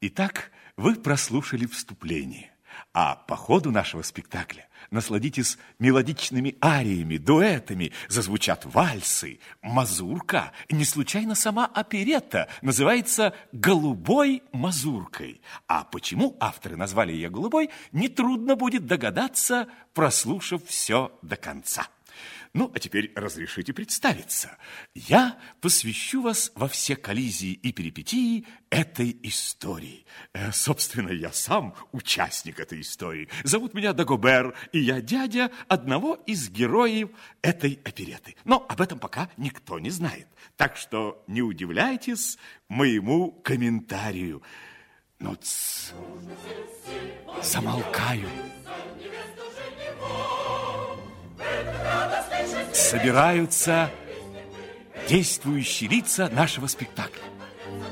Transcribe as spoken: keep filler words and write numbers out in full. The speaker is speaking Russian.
Итак, вы прослушали вступление, а по ходу нашего спектакля насладитесь мелодичными ариями, дуэтами, зазвучат вальсы, мазурка. Не случайно сама оперетта называется «Голубой мазуркой». А почему авторы назвали ее «Голубой», нетрудно будет догадаться, прослушав все до конца. Ну, а теперь разрешите представиться. Я посвящу вас во все коллизии и перипетии этой истории. Э, собственно, я сам участник этой истории. Зовут меня Дагобер, и я дядя одного из героев этой оперетты. Но об этом пока никто не знает. Так что не удивляйтесь моему комментарию. Ну, тс, замолкаю. Собираются действующие лица нашего спектакля.